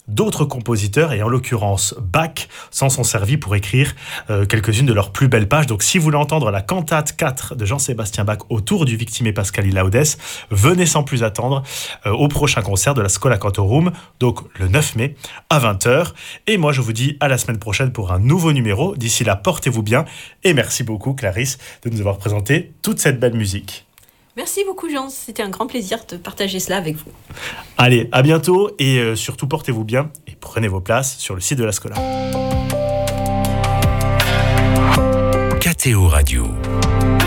d'autres compositeurs, et en l'occurrence Bach, s'en sont servis pour écrire quelques-unes de leurs plus belles pages. Donc si vous voulez entendre la cantate 4 de Jean-Sébastien Bach autour du Victime Pascali Laudes, venez sans plus attendre au prochain concert de la Schola Cantorum, donc le 9 mai à 20h. Et moi je vous dis à la semaine prochaine pour un nouveau numéro. D'ici là, portez-vous bien et merci beaucoup Clarisse de nous avoir présenté toute cette belle musique. Merci beaucoup Jean, c'était un grand plaisir de partager cela avec vous. Allez, à bientôt et surtout portez-vous bien et prenez vos places sur le site de la Schola. KTO Radio.